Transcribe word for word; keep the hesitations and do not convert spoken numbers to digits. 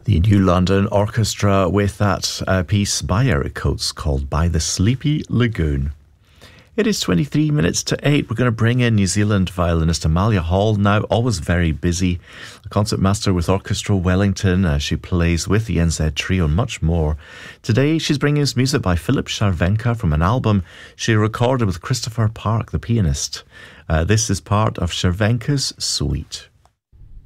The New London Orchestra with that uh, piece by Eric Coates called By the Sleepy Lagoon. It is twenty-three minutes to eight. We're going to bring in New Zealand violinist Amalia Hall now, always very busy. A concertmaster with Orchestra Wellington. Uh, she plays with the N Z Trio and much more. Today she's bringing us music by Philip Cervenka from an album she recorded with Christopher Park, the pianist. Uh, this is part of Cervenka's Suite.